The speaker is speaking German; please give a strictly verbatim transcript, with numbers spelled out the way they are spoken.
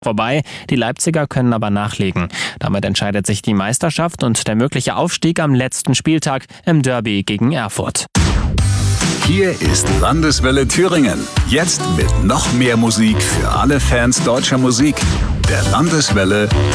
vorbei. Die Leipziger können aber nachlegen. Damit entscheidet sich die Meisterschaft und der mögliche Aufstieg am letzten Spieltag im Derby gegen Erfurt. Hier ist Landeswelle Thüringen. Jetzt mit noch mehr Musik für alle Fans deutscher Musik. Der Landeswelle